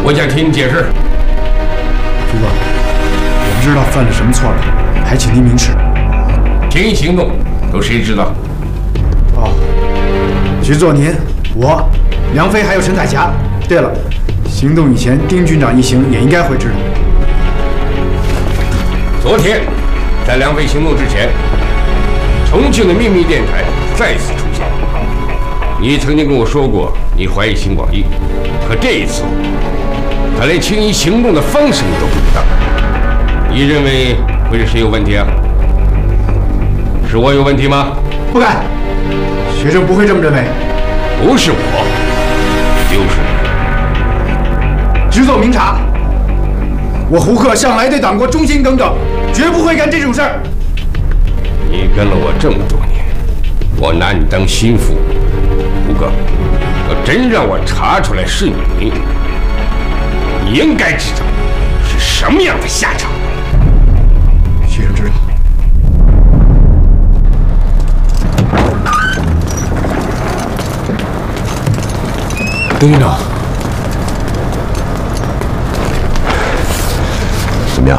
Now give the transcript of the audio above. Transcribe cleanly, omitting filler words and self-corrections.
我想听你解释。 局座，我不知道犯了什么错了，还请您明示。 情谊行动都谁知道？ 哦，局座您、我、梁飞还有陈彩霞。对了，行动以前，丁军长一行也应该会知道。 昨天，在梁飞行动之前，重庆的秘密电台再次出现。你曾经跟我说过，你怀疑邢广义，可这一次，他连情谊行动的方式都不知道。你认为会是谁有问题啊？是我有问题吗？ 不敢，学生不会这么认为。 不是我，就是你。 局座明察，我胡克向来对党国忠心耿耿，绝不会干这种事儿。 你跟了我这么多年，我拿你当心腹。胡克，要真让我查出来是你，你应该知道是什么样的下场。 学生知道。 丁军长。